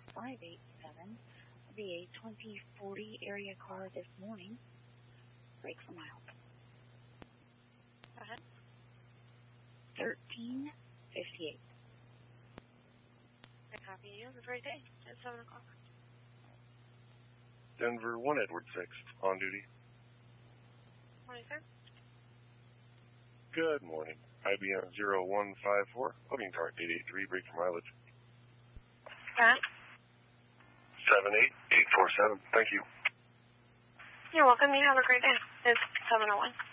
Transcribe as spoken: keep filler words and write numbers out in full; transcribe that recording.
five eight seven. It'll be a twenty forty area car this morning. Break for miles. Go ahead. thirteen fifty-eight. I copy you. Have a great day. At seven o'clock. Denver one Edward six, on duty. Morning, sir. Good morning. I B M zero one five four, loading cart eight eight three, break for mileage. Matt? seven eight eight four seven, thank you. You're welcome. You have a great day. It's seven oh one.